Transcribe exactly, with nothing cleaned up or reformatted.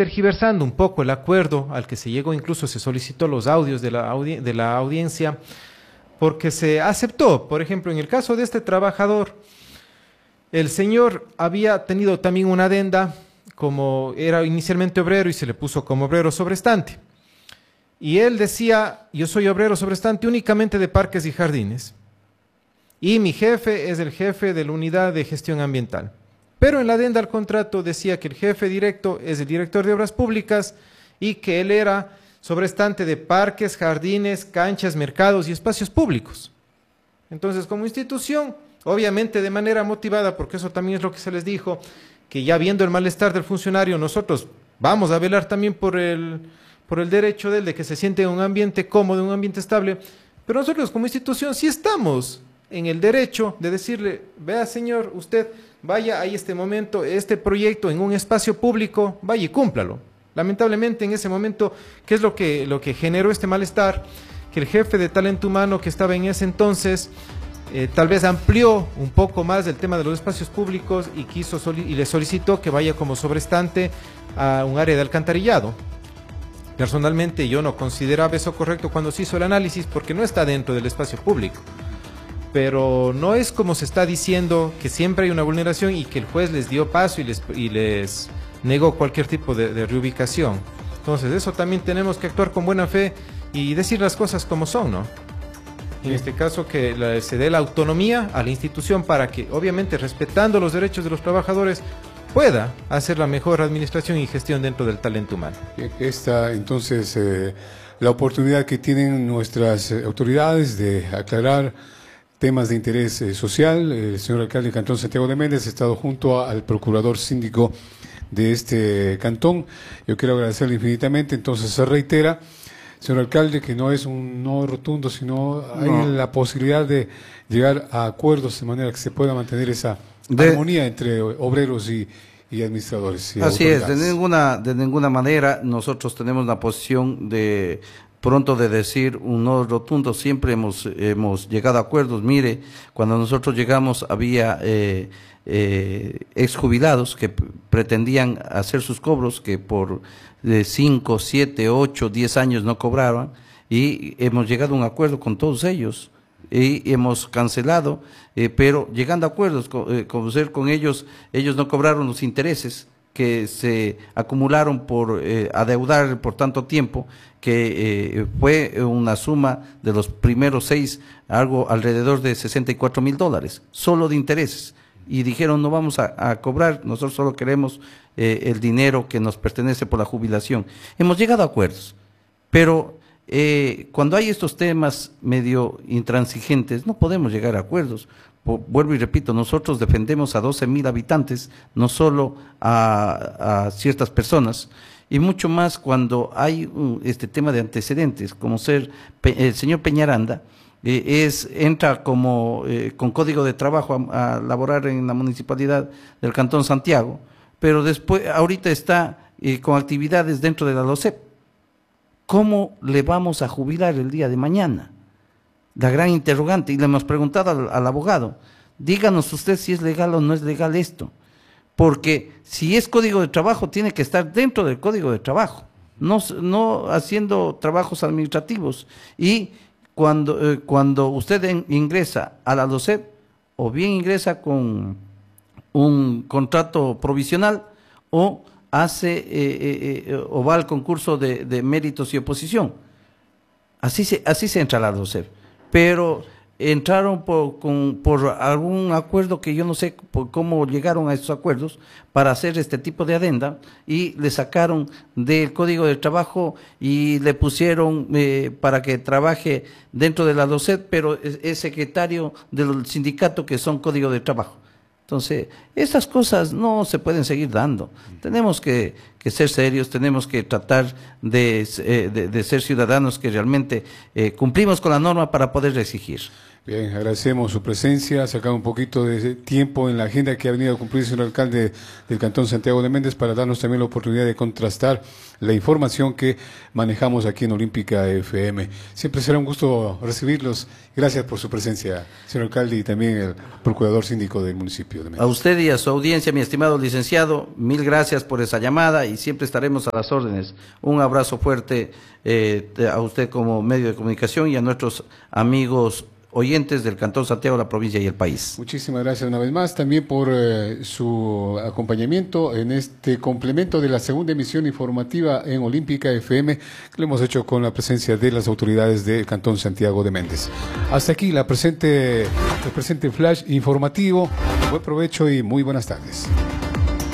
tergiversando un poco el acuerdo al que se llegó, incluso se solicitó los audios de la, audi de la audiencia, porque se aceptó, por ejemplo, en el caso de este trabajador, el señor había tenido también una adenda, como era inicialmente obrero y se le puso como obrero sobrestante. Y él decía, yo soy obrero sobrestante únicamente de parques y jardines. Y mi jefe es el jefe de la unidad de gestión ambiental. Pero en la adenda al contrato decía que el jefe directo es el director de obras públicas y que él era sobrestante de parques, jardines, canchas, mercados y espacios públicos. Entonces, como institución, obviamente de manera motivada, porque eso también es lo que se les dijo, que ya viendo el malestar del funcionario, nosotros vamos a velar también por el, por el derecho de él de que se siente en un ambiente cómodo, en un ambiente estable, pero nosotros como institución sí estamos en el derecho de decirle, vea señor, usted vaya a este momento, este proyecto en un espacio público, vaya y cúmplalo. Lamentablemente en ese momento, ¿qué es lo que, lo que generó este malestar? Que el jefe de talento humano que estaba en ese entonces, eh, tal vez amplió un poco más el tema de los espacios públicos y, quiso y le solicitó que vaya como sobrestante a un área de alcantarillado. Personalmente yo no consideraba eso correcto cuando se hizo el análisis porque no está dentro del espacio público. Pero no es como se está diciendo que siempre hay una vulneración y que el juez les dio paso y les, y les negó cualquier tipo de, de reubicación. Entonces eso también tenemos que actuar con buena fe y decir las cosas como son, ¿no? En este caso que la, se dé la autonomía a la institución para que, obviamente respetando los derechos de los trabajadores, pueda hacer la mejor administración y gestión dentro del talento humano. Esta entonces eh, la oportunidad que tienen nuestras eh, autoridades de aclarar temas de interés eh, social. El señor alcalde del Cantón Santiago de Méndez ha estado junto a, al procurador síndico de este cantón. Yo quiero agradecerle infinitamente. Entonces se reitera, señor alcalde, que no es un no rotundo, sino hay no. la posibilidad de llegar a acuerdos de manera que se pueda mantener esa de, armonía entre obreros y, y administradores. Y así es, de ninguna, de ninguna manera nosotros tenemos la posición de pronto de decir un no rotundo. Siempre hemos, hemos llegado a acuerdos. Mire, cuando nosotros llegamos había eh, eh, exjubilados que pretendían hacer sus cobros, que por cinco, siete, ocho, diez años no cobraban, y hemos llegado a un acuerdo con todos ellos y hemos cancelado, eh, pero llegando a acuerdos con, eh, con, con ellos, ellos no cobraron los intereses que se acumularon por eh, adeudar por tanto tiempo, que eh, fue una suma de los primeros seis, algo alrededor de sesenta y cuatro mil dólares, solo de intereses. Y dijeron, no vamos a, a cobrar, nosotros solo queremos eh, el dinero que nos pertenece por la jubilación. Hemos llegado a acuerdos, pero eh, cuando hay estos temas medio intransigentes, no podemos llegar a acuerdos. Vuelvo y repito, nosotros defendemos a doce mil habitantes, no solo a, a ciertas personas, y mucho más cuando hay un, este tema de antecedentes, como ser Pe, el señor Peñaranda, eh, es entra como eh, con código de trabajo a, a laborar en la municipalidad del Cantón Santiago, pero después ahorita está eh, con actividades dentro de la LOSEP. ¿Cómo le vamos a jubilar el día de mañana? La gran interrogante, y le hemos preguntado al, al abogado, díganos usted si es legal o no es legal esto, porque si es código de trabajo tiene que estar dentro del código de trabajo, no, no haciendo trabajos administrativos. Y cuando, eh, cuando usted en, ingresa a la LOSEP, o bien ingresa con un contrato provisional, o hace eh, eh, eh, o va al concurso de, de méritos y oposición. Así se, así se entra a la LOSEP. Pero entraron por, con, por algún acuerdo que yo no sé por cómo llegaron a esos acuerdos para hacer este tipo de adenda, y le sacaron del código de trabajo y le pusieron eh, para que trabaje dentro de la LOSEP, pero es, es secretario del sindicato, que son código de trabajo. Entonces, estas cosas no se pueden seguir dando. Tenemos que, que ser serios, tenemos que tratar de, de, de ser ciudadanos que realmente eh, cumplimos con la norma para poder exigir. Bien, agradecemos su presencia, sacado un poquito de tiempo en la agenda que ha venido a cumplir el señor alcalde del Cantón Santiago de Méndez para darnos también la oportunidad de contrastar la información que manejamos aquí en Olímpica F M. Siempre será un gusto recibirlos. Gracias por su presencia, señor alcalde, y también el procurador síndico del municipio de Méndez. A usted y a su audiencia, mi estimado licenciado, mil gracias por esa llamada y siempre estaremos a las órdenes. Un abrazo fuerte eh, a usted como medio de comunicación y a nuestros amigos oyentes del Cantón Santiago, la provincia y el país. Muchísimas gracias una vez más también por eh, su acompañamiento en este complemento de la segunda emisión informativa en Olímpica F M que lo hemos hecho con la presencia de las autoridades del Cantón Santiago de Méndez. Hasta aquí la presente, el presente flash informativo. Buen provecho y muy buenas tardes.